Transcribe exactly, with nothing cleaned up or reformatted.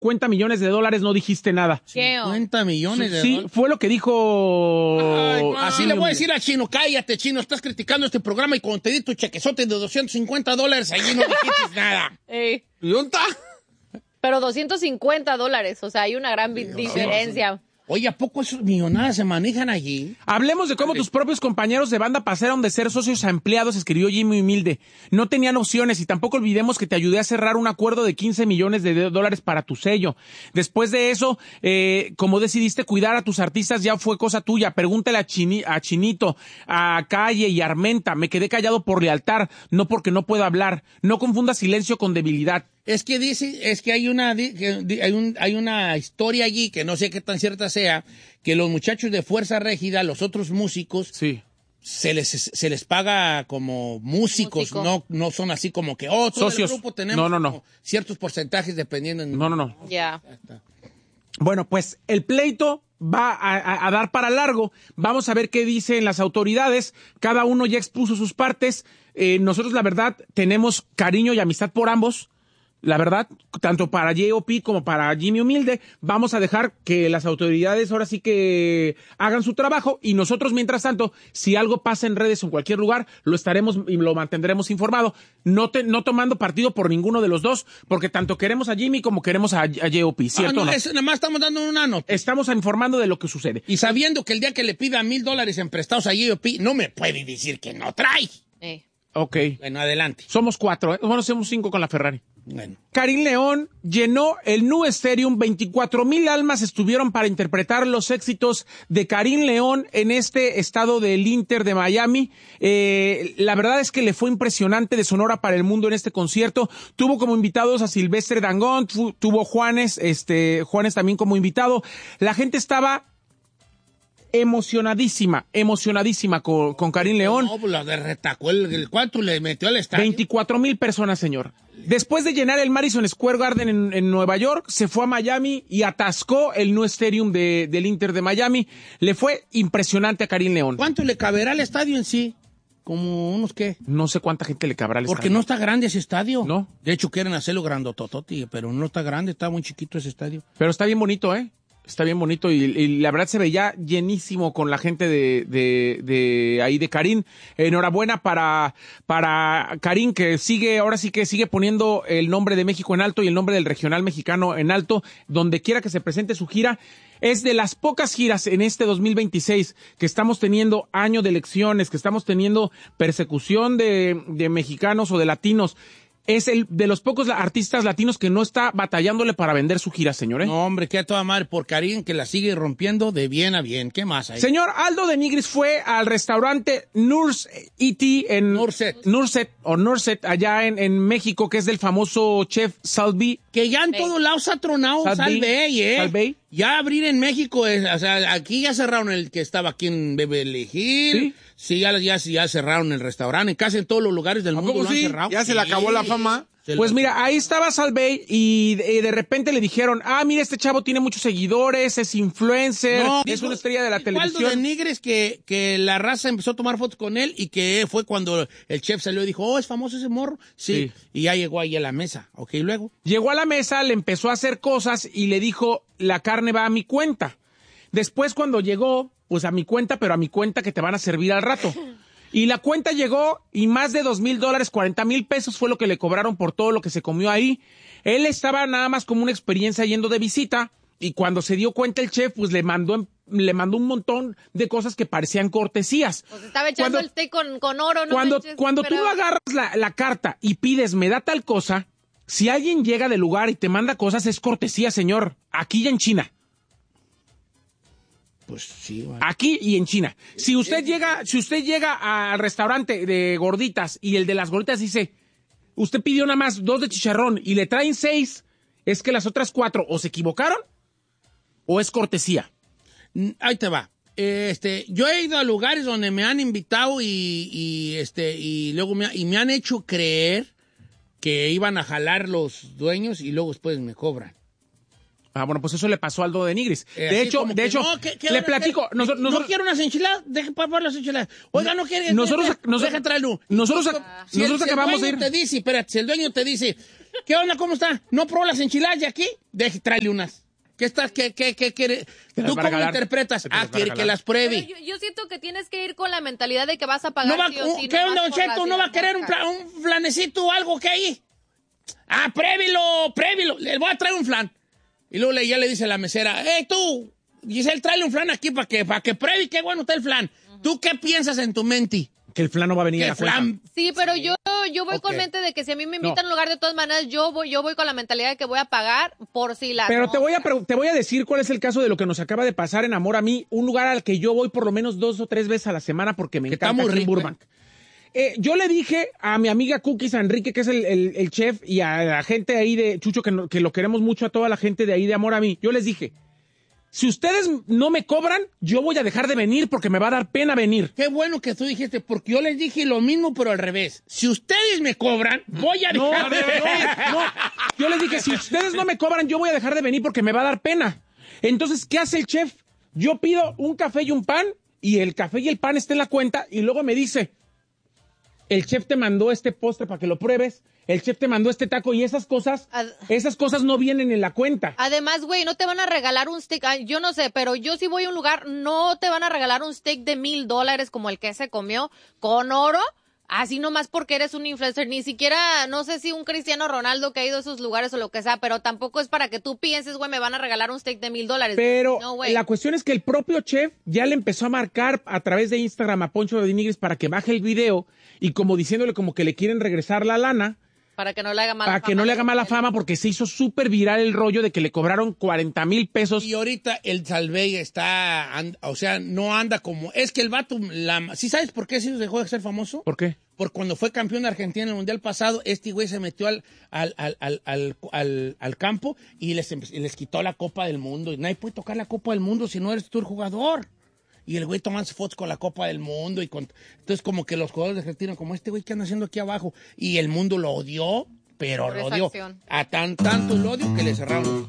cincuenta millones de dólares, no dijiste nada. ¿Qué? cincuenta millones de Sí, dólares. fue lo que dijo... Ay, no. Así le voy a Jimmy. decir a Chino, cállate, Chino, estás criticando este programa y cuando te di tu chequezote de doscientos cincuenta dólares, allí no dijiste nada. Ey, ¿Y dónde está? pero doscientos cincuenta dólares, o sea, hay una gran vi- diferencia. Oye, ¿a poco esos millonadas se manejan allí? Hablemos de cómo tus propios compañeros de banda pasaron de ser socios a empleados, escribió Jimmy Humilde. No tenían opciones y tampoco olvidemos que te ayudé a cerrar un acuerdo de quince millones de dólares para tu sello. Después de eso, eh, como decidiste cuidar a tus artistas, ya fue cosa tuya. Pregúntale a, Chini, a Chinito, a Calle y a Armenta. Me quedé callado por lealtad, no porque no puedo hablar. No confundas silencio con debilidad. Es que dice, es que hay una, que hay, un, hay una historia allí que no sé qué tan cierta sea, que los muchachos de Fuerza Régida, los otros músicos, Sí. se les, se les paga como músicos, Músico. no, no son así como que, oh, todo Socios. el grupo tenemos No, no, no. como ciertos porcentajes dependiendo. En... No, no, no. Ya. Bueno, pues el pleito va a, a, a dar para largo. Vamos a ver qué dicen las autoridades. Cada uno ya expuso sus partes. Eh, nosotros, la verdad, tenemos cariño y amistad por ambos. La verdad, tanto para J O P como para Jimmy Humilde, vamos a dejar que las autoridades ahora sí que hagan su trabajo y nosotros, mientras tanto, si algo pasa en redes o en cualquier lugar, lo estaremos y lo mantendremos informado, no, te, no tomando partido por ninguno de los dos, porque tanto queremos a Jimmy como queremos a, a J O P, ¿cierto Ah, o no, no? es, nada más estamos dando una nota. Estamos informando de lo que sucede. Y sabiendo que el día que le pida mil dólares en prestados a J O P, no me puede decir que no trae. Ey. Ok. Bueno, adelante. Somos cuatro, ¿eh? Bueno, somos cinco con la Ferrari. Bueno. Karim León llenó el Nu Stadium, veinticuatro mil almas estuvieron para interpretar los éxitos de Karim León en este estado del Inter de Miami. Eh, la verdad es que le fue impresionante de Sonora para el mundo en este concierto. Tuvo como invitados a Silvestre Dangond, tu, tuvo Juanes, este, Juanes también como invitado. La gente estaba emocionadísima, emocionadísima con, con Karim León. No, pues la de retacó el, el cuánto le metió al estadio. veinticuatro mil personas, señor. Después de llenar el Madison Square Garden en, en Nueva York, se fue a Miami y atascó el Nu Stadium de, del Inter de Miami. Le fue impresionante a Karim León. ¿Cuánto le caberá al estadio en sí? Como unos qué. No sé cuánta gente le cabrá al Porque estadio. no está grande ese estadio. No. De hecho, quieren hacerlo grandotototi, pero no está grande, está muy chiquito ese estadio. Pero está bien bonito, ¿eh? Está bien bonito y, y la verdad se veía llenísimo con la gente de, de, de ahí de Karim. Enhorabuena para, para Karim, que sigue, ahora sí que sigue poniendo el nombre de México en alto y el nombre del regional mexicano en alto, donde quiera que se presente su gira. Es de las pocas giras en este dos mil veintiséis que estamos teniendo año de elecciones, que estamos teniendo persecución de, de mexicanos o de latinos. Es el de los pocos artistas latinos que no está batallándole para vender su gira, señor, ¿eh? No, hombre, que a toda madre por Karim, que la sigue rompiendo de bien a bien. ¿Qué más hay? Señor Aldo de Nigris fue al restaurante Nurs E T en Nurset. Nurset o Nurset allá en, en México, que es del famoso chef Salvi. Que ya en todos lados ha tronado Salvey. Salvey, ¿eh? Salvey. Ya abrir en México, es, o sea, aquí ya cerraron el que estaba aquí en Beverly Hills. Sí. Sí, ya, ya, ya cerraron el restaurante. En casi en todos los lugares del mundo poco lo han sí? cerrado. Ya se le Sí. acabó la fama. Se Pues lo- mira, ahí estaba Salvey y de, de repente le dijeron, ah, mira, este chavo tiene muchos seguidores, es influencer, No, es dijo- una estrella de la dijo Aldo televisión. de Nigris que, que la raza empezó a tomar fotos con él y que fue cuando el chef salió y dijo, oh, es famoso ese morro. Sí. Sí. Y ya llegó ahí a la mesa. Ok, y luego. Llegó a la mesa, le empezó a hacer cosas y le dijo, la carne va a mi cuenta. Después cuando llegó, pues a mi cuenta, pero a mi cuenta que te van a servir al rato. Y la cuenta llegó y más de dos mil dólares, cuarenta mil pesos fue lo que le cobraron por todo lo que se comió ahí. Él estaba nada más como una experiencia yendo de visita y cuando se dio cuenta el chef, pues le mandó, le mandó un montón de cosas que parecían cortesías. Pues estaba echando Cuando- el té con, con oro, ¿no? Cuando, manches, cuando tú pero- agarras la, la carta y pides, me da tal cosa, si alguien llega del lugar y te manda cosas, es cortesía, señor. Aquí y en China. Pues sí, vale. Aquí y en China. Si usted llega, si usted llega al restaurante de gorditas y el de las gorditas dice, usted pidió nada más dos de chicharrón y le traen seis, es que las otras cuatro o se equivocaron o es cortesía. Mm, Ahí te va. Este, yo he ido a lugares donde me han invitado y, y este, y luego me, ha- y me han hecho creer que iban a jalar los dueños y luego después me cobran. Ah, bueno, pues eso le pasó a Aldo de Nigris. Eh, de así hecho, como de que, hecho, no, ¿qué- qué le hora platico. quiere? Nosotros, no nosotros, quiero unas enchiladas, deje para las enchiladas. Oiga, no quiere. Nosotros- deje, nosotros- deja traerlo. nosotros- Si el- nosotros si el acabamos de dueño ir. te dice, espérate, si el dueño te dice, ¿Qué onda? ¿Cómo está? ¿No probó las enchiladas de aquí? Deje, tráele unas. ¿Qué estás? ¿Qué, qué, qué quiere? ¿Tú cómo lo interpretas? Ah, quiere que las pruebe. Yo, yo siento que tienes que ir con la mentalidad de que vas a pagar No va, sí o sí, ¿Qué onda, Don por Cheto? las ¿No va a querer un, marcas. fla- un flanecito o algo que hay? Ah, prévilo, prévilo. Le voy a traer un flan. Y luego le, ya le dice la mesera, hey, tú, Giselle, tráele un flan aquí para que, para que pruebe qué bueno está el flan. Uh-huh. ¿Tú qué piensas en tu mente? Que el flan no va a venir ¿Qué a flan? flan? Sí, pero yo, yo voy Ok. con mente de que si a mí me invitan No. a un lugar de todas maneras, yo voy, yo voy con la mentalidad de que voy a pagar por si la. Pero te voy, a, pre- te voy a decir cuál es el caso de lo que nos acaba de pasar en Amor a mí, un lugar al que yo voy por lo menos dos o tres veces a la semana porque me Que está encanta muy aquí en rico, Burbank. Eh, yo le dije a mi amiga Cookies, a Enrique, que es el, el- el chef, y a la gente ahí de Chucho, que, no- que lo queremos mucho, a toda la gente de ahí de Amor a mí, yo les dije, si ustedes no me cobran, yo voy a dejar de venir porque me va a dar pena venir. Qué bueno que tú dijiste, porque yo les dije lo mismo, pero al revés. Si ustedes me cobran, voy a No, dejar de venir. no, no. Yo les dije, si ustedes no me cobran, yo voy a dejar de venir porque me va a dar pena. Entonces, ¿qué hace el chef? Yo pido un café y un pan, y el café y el pan está en la cuenta, y luego me dice, el chef te mandó este postre para que lo pruebes, el chef te mandó este taco, y esas cosas, Ad- esas cosas no vienen en la cuenta. Además, güey, no te van a regalar un steak. Ay, yo no sé, pero yo si voy a un lugar, no te van a regalar un steak de mil dólares como el que se comió con oro. Así nomás porque eres un influencer. Ni siquiera, no sé si un Cristiano Ronaldo que ha ido a esos lugares o lo que sea, pero tampoco es para que tú pienses, güey, me van a regalar un steak de mil dólares. Pero no, güey. la cuestión es que el propio chef ya le empezó a marcar a través de Instagram a Poncho de Nigris para que baje el video, y como diciéndole como que le quieren regresar la lana, Para que no le haga mala para fama. que no le haga mala fama, porque se hizo súper viral el rollo de que le cobraron cuarenta mil pesos. Y ahorita el Salvey está, and- o sea, no anda como... Es que el vato, la, ¿sí sabes por qué se dejó de ser famoso? ¿Por qué? Porque cuando fue campeón de Argentina en el Mundial pasado, este güey se metió al, al, al, al, al, al- al campo y les, empe- y les quitó la Copa del Mundo. Y nadie puede tocar la Copa del Mundo si no eres tú el jugador. Y el güey tomándose fotos con la Copa del Mundo. y con Entonces como que los jugadores de Argentina, como este güey que anda haciendo aquí abajo. Y el mundo lo odió, pero Por lo esa odió. acción. A tan tanto lo odio que le cerraron.